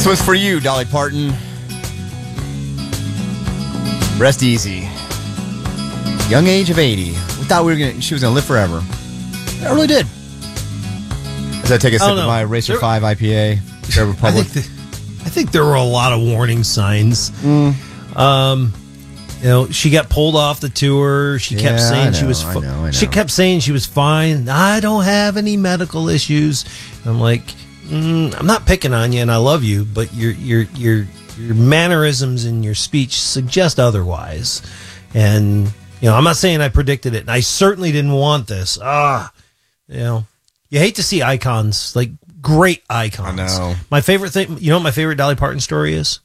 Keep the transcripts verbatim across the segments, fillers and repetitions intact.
This one's for you, Dolly Parton. Rest easy. Young age of eighty. We thought we were gonna. She was gonna live forever. I really did. As I take a sip of my Racer there, five I P A, Bear Republic. I think, the, I think there were a lot of warning signs. Mm. Um, you know, she got pulled off the tour. She kept yeah, saying know, she was. I know, I know. She kept saying she was fine. I don't have any medical issues. I'm like, mm, I'm not picking on you, and I love you, but your your your your mannerisms and your speech suggest otherwise. And you know, I'm not saying I predicted it, and I certainly didn't want this. Ah, you know. You hate to see icons, like great icons. I know. My favorite thing, you know what my favorite Dolly Parton story is?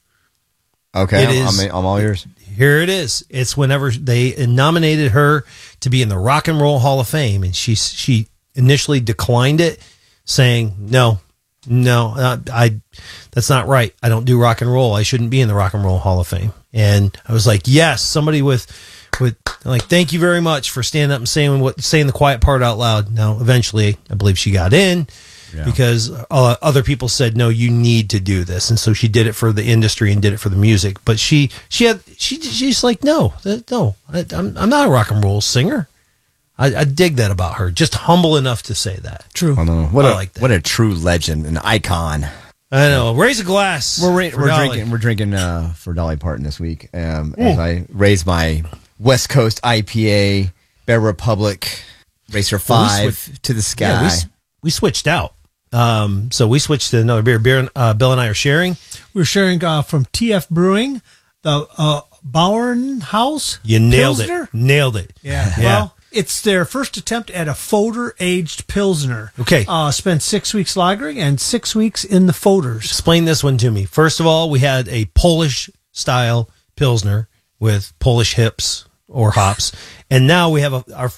Okay, it I'm, is, I'm, I'm all yours. Here it is. It's whenever they nominated her to be in the Rock and Roll Hall of Fame, and she she initially declined it, saying, no, no, uh, I that's not right. I don't do rock and roll. I shouldn't be in the Rock and Roll Hall of Fame. And I was like, yes, somebody with... With like, thank you very much for standing up and saying what saying the quiet part out loud. Now, eventually, I believe she got in yeah. because uh, other people said, "No, you need to do this," and so she did it for the industry and did it for the music. But she she had she she's like, "No, no, I, I'm I'm not a rock and roll singer." I, I dig that about her. Just humble enough to say that. True. I know. What I a like that. What a true legend, an icon. I know. Raise a glass. We're ra- we're Dolly. drinking we're drinking uh, for Dolly Parton this week. Um, as I raise my West Coast I P A, Bear Republic, Racer five well, we to the sky. Yeah, we, we switched out. Um, so we switched to another beer. Beer uh, Bill and I are sharing. We're sharing uh, from T F Brewing, the uh, Bauern House. You nailed Pilsner. it. Nailed it. Yeah. yeah. Well, it's their first attempt at a Foder-aged Pilsner. Okay. Uh, spent six weeks lagering and six weeks in the Foders. Explain this one to me. First of all, we had a Polish-style Pilsner with Polish hips or hops, and now we have a, our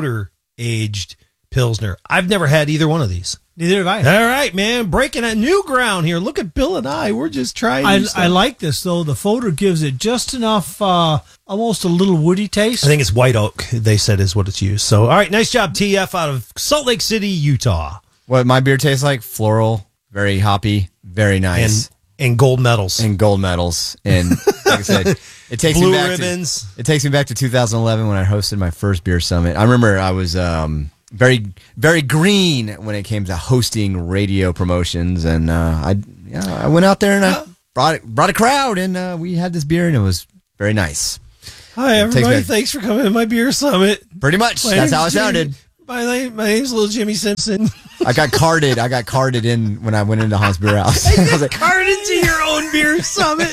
Foder-aged Pilsner. I've never had either one of these. Neither have I. All right, man. Breaking a new ground here. Look at Bill and I. We're just trying I, to I like this, though. The Foder gives it just enough, uh, almost a little woody taste. I think it's white oak, they said, is what it's used. So, all right. Nice job, T F, out of Salt Lake City, Utah. What my beer tastes like? Floral, very hoppy, very nice. And, and gold medals. And gold medals. And like I said, it takes Blue me back ribbons. To, it takes me back to two thousand eleven when I hosted my first beer summit. I remember I was um, very, very green when it came to hosting radio promotions, and uh, I, yeah, I went out there and I brought brought a crowd, and uh, we had this beer, and it was very nice. Hi, everybody. Thanks for coming to my beer summit. Pretty much. My That's how it Jimmy, sounded. My name, my name's Little Jimmy Simpson. I got carded. I got carded in when I went into Hans Beer House. I was like, carded to your own beer summit.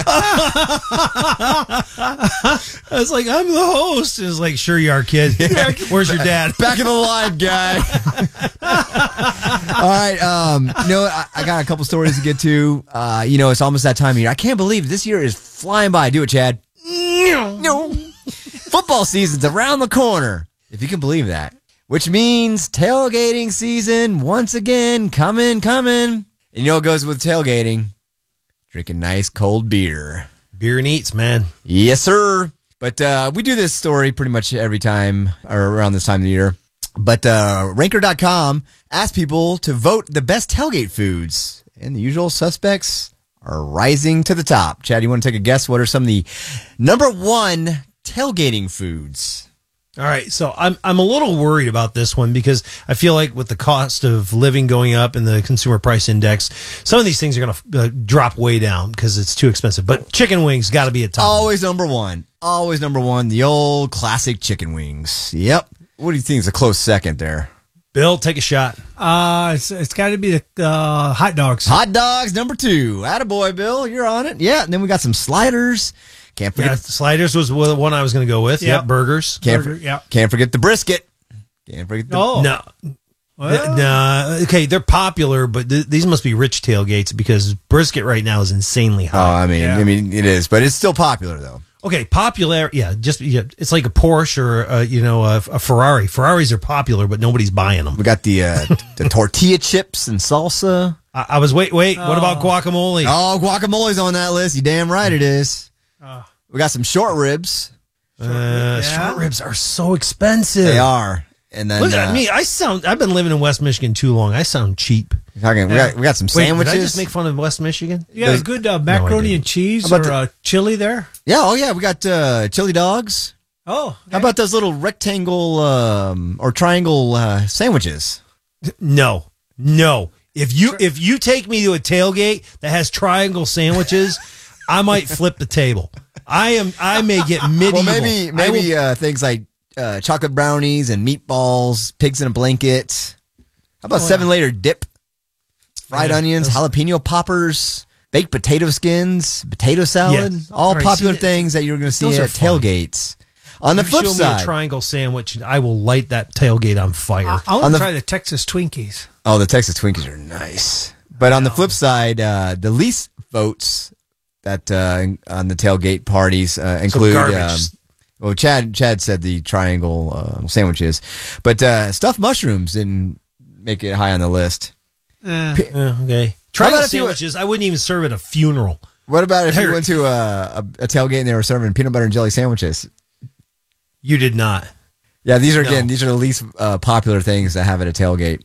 I was like, I'm the host. It was like, sure you are, kid. Yeah. Where's your dad? Back of the line, guy. All right. Um, you know, I, I got a couple stories to get to. Uh, you know, it's almost that time of year. I can't believe this year is flying by. Do it, Chad. No. Football season's around the corner, if you can believe that. Which means tailgating season once again coming, coming. And you know what goes with tailgating? Drinking nice cold beer. Beer and eats, man. Yes, sir. But uh, we do this story pretty much every time or around this time of the year. But uh, Ranker dot com asks people to vote the best tailgate foods. And the usual suspects are rising to the top. Chad, you want to take a guess? What are some of the number one tailgating foods? All right, so I'm I'm a little worried about this one because I feel like with the cost of living going up and the consumer price index, some of these things are going to uh, drop way down because it's too expensive. But chicken wings got to be a top. Always number one. Always number one. The old classic chicken wings. Yep. What do you think is a close second there? Bill, take a shot. Uh, it's it's got to be the uh, hot dogs. Hot dogs, number two. Attaboy, Bill. You're on it. Yeah, and then we got some sliders. Can't forget. Yeah, sliders was the one I was going to go with. Yep, yep burgers. Can't, Burger, for, yep. can't forget the brisket. Can't forget the... Oh. No. Well. No. Okay, they're popular, but th- these must be rich tailgates because brisket right now is insanely high. Oh, I mean, yeah. I mean, it is, but it's still popular, though. Okay, popular, yeah, just yeah, it's like a Porsche or uh, you know a, a Ferrari. Ferraris are popular, but nobody's buying them. We got the uh, the tortilla chips and salsa. I, I was wait, wait. Oh. What about guacamole? Oh, guacamole's on that list. You damn right it is. Oh. We got some short ribs. Uh, yeah. Short ribs are so expensive. They are. And then Look at uh, me. I sound. I've been living in West Michigan too long. I sound cheap. talking, we got we got some Wait, sandwiches. did I just make fun of West Michigan? You got a good uh, macaroni and cheese How or about the- uh, chili there? yeah, oh yeah, we got uh, chili dogs. Oh, okay. How about those little rectangle um, or triangle uh, sandwiches? No, no. If you if you take me to a tailgate that has triangle sandwiches, I might flip the table. I am. I may get medieval. Well, maybe I maybe will- uh, things like uh, chocolate brownies and meatballs, pigs in a blanket. How about Oh, seven layer dip, fried Yeah, onions, those- jalapeno poppers, baked potato skins, potato salad? Yeah. All All right, popular see, things that you're going to see those are at fun. tailgates. On the you flip show me a side, triangle sandwich, and I will light that tailgate on fire. I, I On want the- to try the Texas Twinkies. oh, the Texas Twinkies are nice. But on the flip side, uh, the least votes that uh, on the tailgate parties uh, include. garbage. Um, well, Chad Chad said the triangle uh, sandwiches, but uh, stuffed mushrooms didn't make it high on the list. Eh. Yeah, okay. How Triangle about if you- sandwiches, I wouldn't even serve at a funeral. What about if you There- went to a, a, a tailgate and they were serving peanut butter and jelly sandwiches? You did not. Yeah, these are again No. these are the least uh, popular things to have at a tailgate.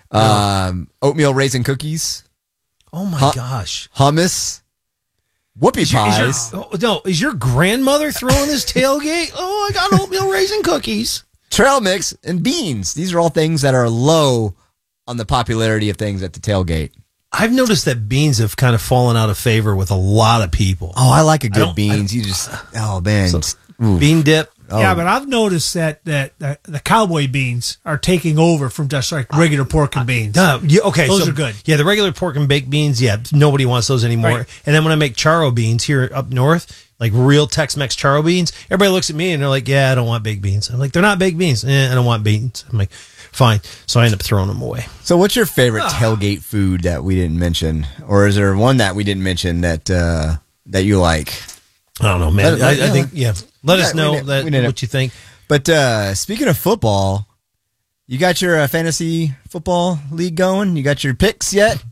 Um, oatmeal raisin cookies, Oh my Huh? gosh. hummus, whoopie Is your- is your- pies, oh, no, is your grandmother throwing this tailgate? Oh, I got oatmeal raisin cookies. trail mix, and beans. These are all things that are low on the popularity of things at the tailgate. I've noticed that beans have kind of fallen out of favor with a lot of people. Oh, I like a good don't- beans. You just oh man, So- just- ooh. Bean dip. Oh. Yeah, but I've noticed that, that that the cowboy beans are taking over from just like regular pork and beans. Uh, yeah, okay, Those so- are good. Yeah, the regular pork and baked beans. Yeah, nobody wants those anymore. Right. And then when I make charo beans here up north, like real Tex-Mex charo beans, everybody looks at me and they're like, "Yeah, I don't want baked beans." I'm like, "They're not baked beans. Eh, I don't want beans." I'm like, "Fine." So I end up throwing them away. So, what's your Ah. favorite tailgate food that we didn't mention, or is there one that we didn't mention that uh, that you like? I don't know, man. Let- let- I, I think yeah. Let Yeah, us we know need- that we need what it. you think. But uh, speaking of football, you got your uh, fantasy football league going? You got your picks yet?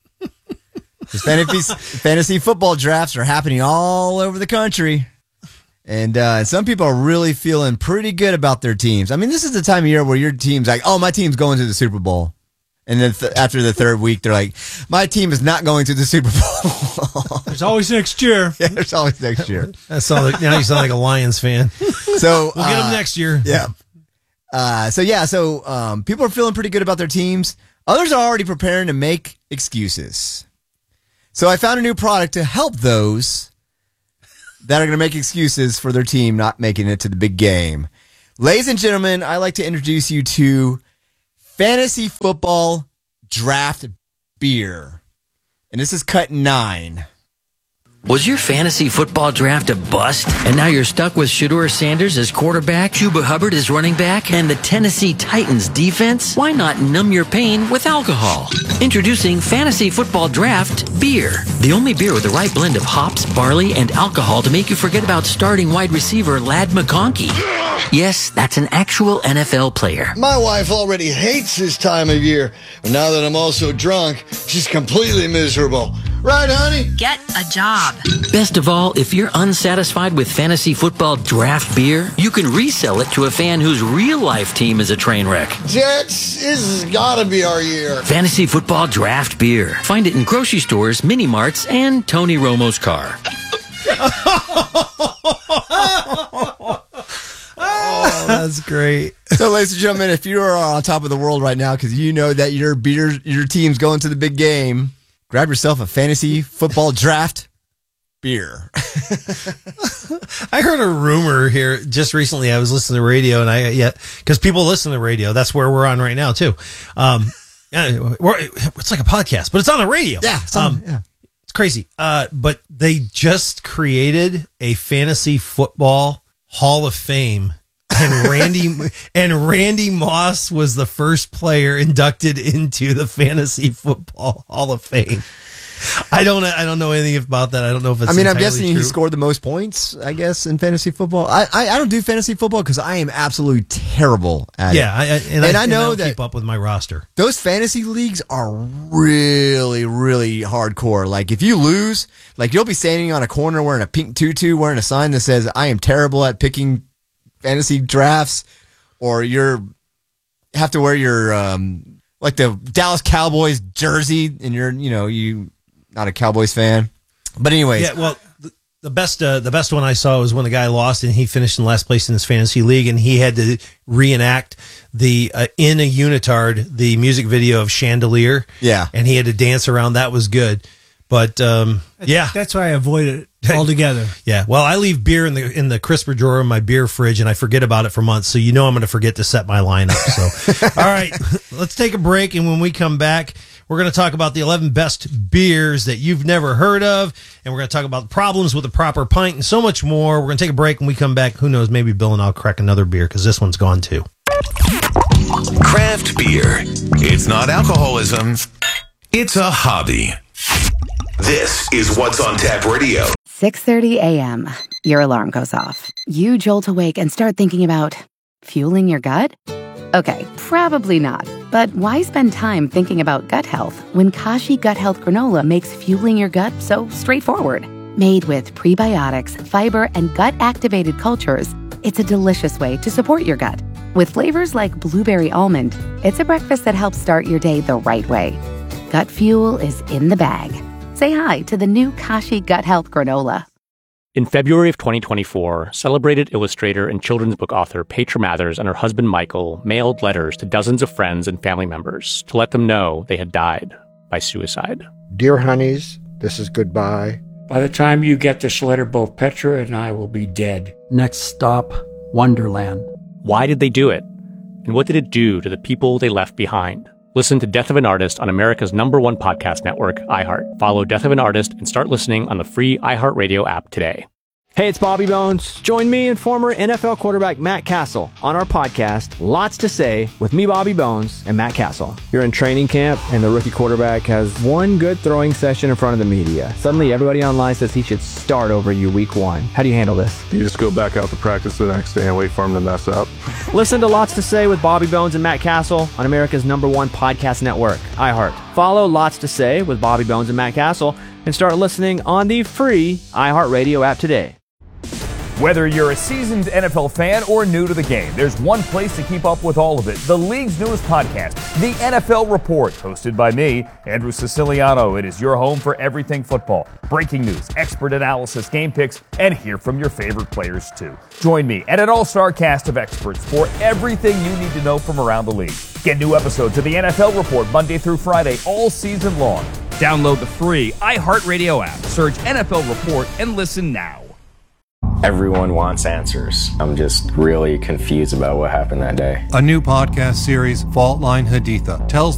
'Cause fantasy, fantasy football drafts are happening all over the country. And uh, some people are really feeling pretty good about their teams. I mean, this is the time of year where your team's like, oh, my team's going to the Super Bowl. And then th- after the third week, they're like, my team is not going to the Super Bowl. There's always next year. Yeah, there's always next year. I saw like, now you sound like a Lions fan. So We'll get them uh, next year. Yeah. Uh, so yeah, so um, people are feeling pretty good about their teams. Others are already preparing to make excuses. So I found a new product to help those that are going to make excuses for their team not making it to the big game. Ladies and gentlemen, I'd like to introduce you to Fantasy Football Draft Beer. And this is cut nine. Was your fantasy football draft a bust? And now you're stuck with Shedeur Sanders as quarterback, Chuba Hubbard as running back, and the Tennessee Titans defense? Why not numb your pain with alcohol? Introducing Fantasy Football Draft Beer. The only beer with the right blend of hops, barley, and alcohol to make you forget about starting wide receiver Lad McConkey. Yes, that's an actual N F L player. My wife already hates this time of year, but now that I'm also drunk, she's completely miserable. Right, honey? Get a job. Best of all, if you're unsatisfied with fantasy football draft beer, you can resell it to a fan whose real life team is a train wreck. Jets, this has gotta be our year. Fantasy football draft beer. Find it in grocery stores, mini marts, and Tony Romo's car. Oh, that's great. So, ladies and gentlemen, if you are on top of the world right now because you know that your beer, your team's going to the big game, grab yourself a fantasy football draft beer. I heard a rumor here just recently. I was listening to the radio, and I yeah, because people listen to the radio. That's where we're on right now too. Um, yeah, we're, it's like a podcast, but it's on the radio. Yeah, some, um, yeah. it's crazy. Uh, but they just created a fantasy football Hall of Fame, and Randy and Randy Moss was the first player inducted into the Fantasy Football Hall of Fame. I don't I don't know anything about that. I don't know if it's I mean, I'm entirely guessing he true. scored the most points, I guess, in fantasy football. I I, I don't do fantasy football because I am absolutely terrible at Yeah, it. I, I, and, And I, I know and I don't that- keep up with my roster. Those fantasy leagues are really, really hardcore. Like, if you lose, like, you'll be standing on a corner wearing a pink tutu, wearing a sign that says, I am terrible at picking fantasy drafts, or you're have to wear your um, like the Dallas Cowboys jersey, and you're you know you not a Cowboys fan. But anyways, Yeah, well, the, the best uh, the best one I saw was when the guy lost and he finished in last place in his fantasy league, and he had to reenact the uh, in a unitard the music video of Chandelier. Yeah. and he had to dance around. That was good, but um, yeah, That's why I avoid it altogether. yeah. Well, I leave beer in the in the crisper drawer in my beer fridge, and I forget about it for months. So you know I'm going to forget to set my lineup. So all right, let's take a break, and when we come back, we're going to talk about the eleven best beers that you've never heard of, and we're going to talk about problems with the proper pint and so much more. We're going to take a break. When we come back, who knows, maybe Bill and I'll crack another beer because this one's gone too. Craft beer. It's not alcoholism. It's a hobby. This is What's on Tap Radio. six thirty a.m. Your alarm goes off. You jolt awake and start thinking about fueling your gut? Okay, probably not. But why spend time thinking about gut health when Kashi Gut Health Granola makes fueling your gut so straightforward? Made with prebiotics, fiber, and gut-activated cultures, it's a delicious way to support your gut. With flavors like blueberry almond, it's a breakfast that helps start your day the right way. Gut fuel is in the bag. Say hi to the new Kashi Gut Health Granola. In February of twenty twenty-four, celebrated illustrator and children's book author Petra Mathers and her husband Michael mailed letters to dozens of friends and family members to let them know they had died by suicide. Dear honeys, this is goodbye. By the time you get this letter, both Petra and I will be dead. Next stop, Wonderland. Why did they do it? And what did it do to the people they left behind? Listen to Death of an Artist on America's number one podcast network, iHeart. Follow Death of an Artist and start listening on the free iHeartRadio app today. Hey, it's Bobby Bones. Join me and former N F L quarterback Matt Castle on our podcast, Lots to Say, with me, Bobby Bones, and Matt Castle. You're in training camp, and the rookie quarterback has one good throwing session in front of the media. Suddenly, everybody online says he should start over you week one. How do you handle this? You just go back out to practice the next day and wait for him to mess up. Listen to Lots to Say with Bobby Bones and Matt Castle on America's number one podcast network, iHeart. Follow Lots to Say with Bobby Bones and Matt Castle and start listening on the free iHeartRadio app today. Whether you're a seasoned N F L fan or new to the game, there's one place to keep up with all of it. The league's newest podcast, The N F L Report, hosted by me, Andrew Siciliano. It is your home for everything football. Breaking news, expert analysis, game picks, and hear from your favorite players too. Join me and an all-star cast of experts for everything you need to know from around the league. Get new episodes of The N F L Report Monday through Friday all season long. Download the free iHeartRadio app. Search N F L Report and listen now. Everyone wants answers. I'm just really confused about what happened that day. A new podcast series, Fault Line Haditha, tells